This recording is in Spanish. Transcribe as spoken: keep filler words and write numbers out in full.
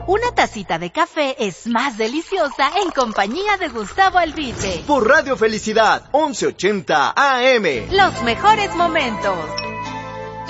Una tacita de café es más deliciosa en compañía de Gustavo Alvite. Por Radio Felicidad, once ochenta A M. Los mejores momentos.